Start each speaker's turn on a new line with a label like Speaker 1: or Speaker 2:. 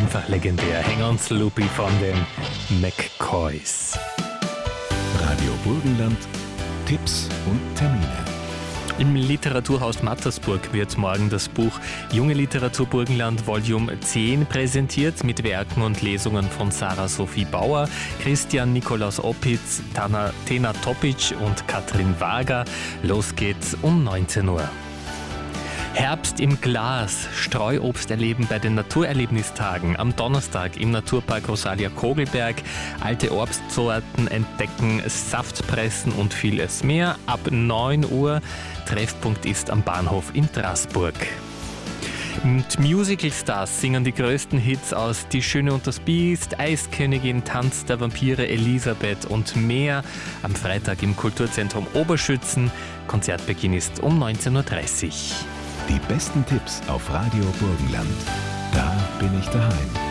Speaker 1: einfach legendär. Hang on Sloopy von den McCoys.
Speaker 2: Radio Burgenland, Tipps und Termine.
Speaker 1: Im Literaturhaus Mattersburg wird morgen das Buch Junge Literatur Burgenland Volume 10 präsentiert mit Werken und Lesungen von Sarah Sophie Bauer, Christian Nikolaus Oppitz, Tena Topic und Katrin Wager. Los geht's um 19 Uhr. Herbst im Glas, Streuobst erleben bei den Naturerlebnistagen. Am Donnerstag im Naturpark Rosalia Kogelberg, alte Obstsorten entdecken, Saft pressen und vieles mehr. Ab 9 Uhr, Treffpunkt ist am Bahnhof in Straßburg. Und Musical-Stars singen die größten Hits aus Die Schöne und das Biest, Eiskönigin, Tanz der Vampire, Elisabeth und mehr. Am Freitag im Kulturzentrum Oberschützen. Konzertbeginn ist um 19.30 Uhr.
Speaker 2: Die besten Tipps auf Radio Burgenland. Da bin ich daheim.